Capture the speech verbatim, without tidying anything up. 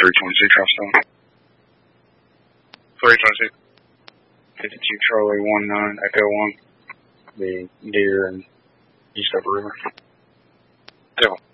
three twenty-six off stone. three twenty-six. fifty-two Charlie one nine Echo one. The deer and east of the river. Go.